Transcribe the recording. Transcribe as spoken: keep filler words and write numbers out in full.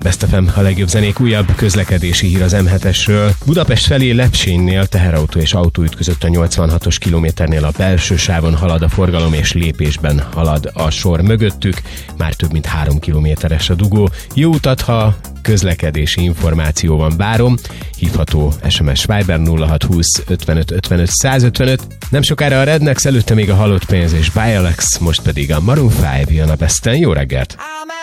Best ef em, a legjobb zenék, újabb közlekedési hír az em hetesről. Budapest felé Lepsénynél teherautó és autó ütközött a nyolcvanhatos kilométernél, a belső sávon halad a forgalom és lépésben halad a sor mögöttük. Már több mint három kilométeres a dugó. Jó utat, ha közlekedési információ van, várom. Hívható es em es Viber nulla hat húsz ötvenöt ötvenöt százötvenöt. Nem sokára a Rednex, előtte még a Halott pénz és Bialex, most pedig a Maroon öt jön a Besten. Jó reggelt!